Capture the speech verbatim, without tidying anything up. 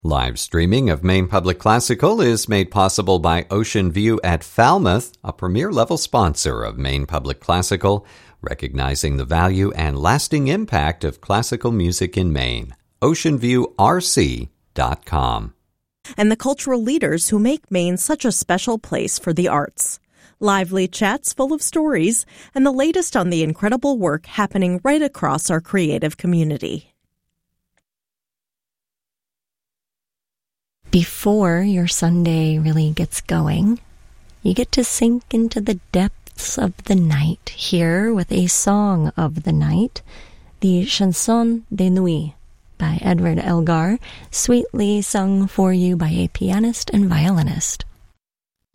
Live streaming of Maine Public Classical is made possible by Ocean View at Falmouth, a premier-level sponsor of Maine Public Classical, recognizing the value and lasting impact of classical music in Maine. ocean view r c dot com. And the cultural leaders who make Maine such a special place for the arts. Lively chats full of stories, and the latest on the incredible work happening right across our creative community. Before your Sunday really gets going, you get to sink into the depths of the night here with a song of the night, the Chanson de Nuit by Edward Elgar, sweetly sung for you by a pianist and violinist.